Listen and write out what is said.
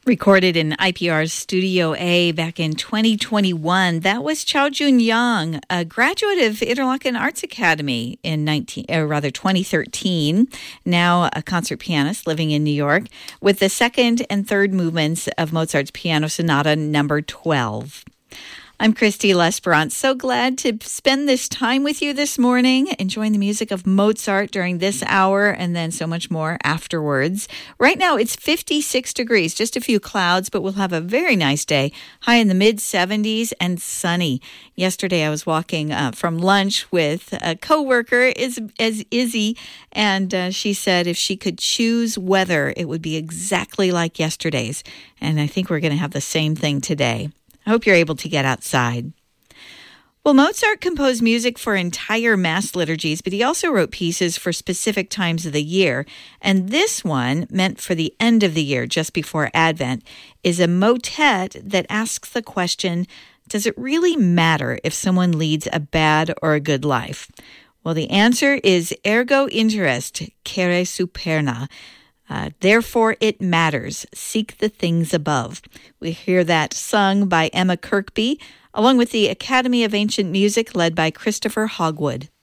Recorded in IPR's Studio A back in 2021, that was Chao Jun Yang, a graduate of Interlochen Arts Academy in 2013, now a concert pianist living in New York, with the second and third movements of Mozart's Piano Sonata number 12. I'm Christy L'Esperance. So glad to spend this time with you this morning, enjoying the music of Mozart during this hour and then so much more afterwards. Right now, it's 56 degrees, just a few clouds, but we'll have a very nice day, high in the mid-70s and sunny. Yesterday, I was walking from lunch with a coworker, Izzy, and she said if she could choose weather, it would be exactly like yesterday's. And I think we're going to have the same thing today. I hope you're able to get outside. Well, Mozart composed music for entire Mass liturgies, but he also wrote pieces for specific times of the year. And this one, meant for the end of the year, just before Advent, is a motet that asks the question, does it really matter if someone leads a bad or a good life? Well, the answer is ergo interest, cere superna. Therefore it matters. Seek the things above. We hear that sung by Emma Kirkby, along with the Academy of Ancient Music led by Christopher Hogwood.